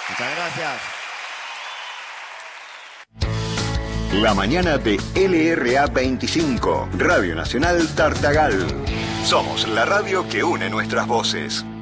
Muchas gracias. La mañana de LRA 25, Radio Nacional Tartagal. Somos la radio que une nuestras voces.